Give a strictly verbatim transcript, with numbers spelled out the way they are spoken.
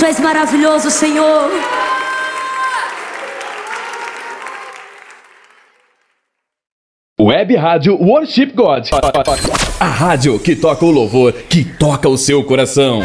és maravilhoso, Senhor. Web Rádio Worship God. A rádio que toca o louvor, que toca o seu coração.